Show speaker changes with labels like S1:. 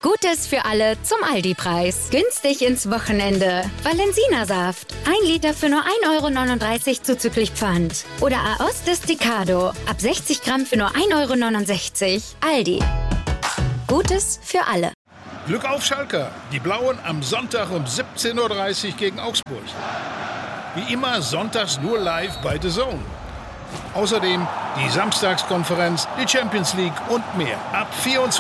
S1: Gutes für alle zum Aldi-Preis. Günstig ins Wochenende. Valensina-Saft. 1 Liter für nur 1,39 € zuzüglich Pfand. Oder Aos Desticado. Ab 60 Gramm für nur 1,69 €. Aldi. Gutes für alle.
S2: Glück auf Schalker. Die Blauen am Sonntag um 17:30 Uhr gegen Augsburg. Wie immer sonntags nur live bei The Zone. Außerdem die Samstagskonferenz, die Champions League und mehr. Ab 24